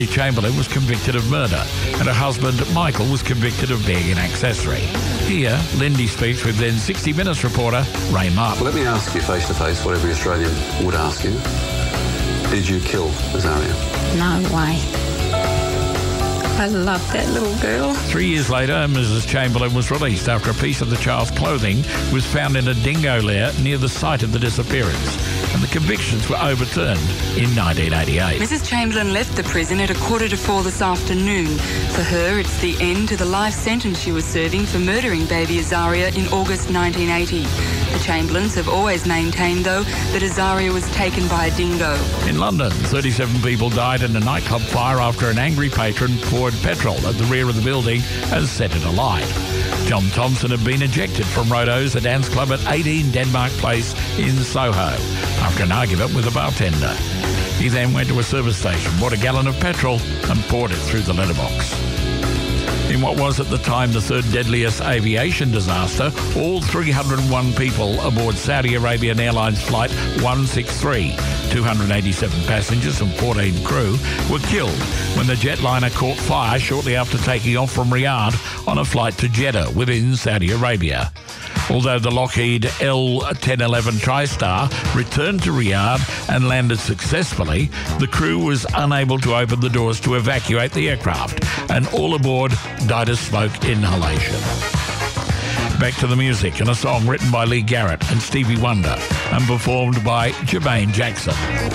Chamberlain was convicted of murder, and her husband, Michael, was convicted of being an accessory. Here, Lindy speaks with then 60 Minutes reporter Ray Martin. Well, let me ask you face to face what every Australian would ask you. Did you kill Azaria? No way. I love that little girl. 3 years later, Mrs. Chamberlain was released after a piece of the child's clothing was found in a dingo lair near the site of the disappearance, and the convictions were overturned in 1988. Mrs. Chamberlain left the prison at 4:15 this afternoon. For her, it's the end to the life sentence she was serving for murdering baby Azaria in August 1980. The Chamberlains have always maintained, though, that Azaria was taken by a dingo. In London, 37 people died in a nightclub fire after an angry patron poured petrol at the rear of the building and set it alight. John Thompson had been ejected from Rodo's, a dance club at 18 Denmark Place in Soho, after an argument with a bartender. He then went to a service station, bought a gallon of petrol and poured it through the letterbox. In what was at the time the third deadliest aviation disaster, all 301 people aboard Saudi Arabian Airlines Flight 163, 287 passengers and 14 crew, were killed when the jetliner caught fire shortly after taking off from Riyadh on a flight to Jeddah within Saudi Arabia. Although the Lockheed L-1011 TriStar returned to Riyadh and landed successfully, the crew was unable to open the doors to evacuate the aircraft, and all aboard died of smoke inhalation. Back to the music and a song written by Lee Garrett and Stevie Wonder and performed by Jermaine Jackson.